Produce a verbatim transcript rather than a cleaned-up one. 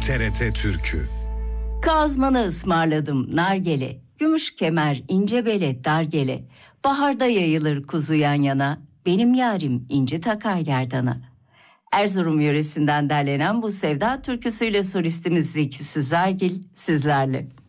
T R T Türkü. Kazmanı ısmarladım nargele, gümüş kemer ince bele dargele. Baharda yayılır kuzu yan yana, benim yarim inci takar gerdana. Erzurum yöresinden derlenen bu sevda türküsüyle solistimiz Zeki Süzergil sizlerle.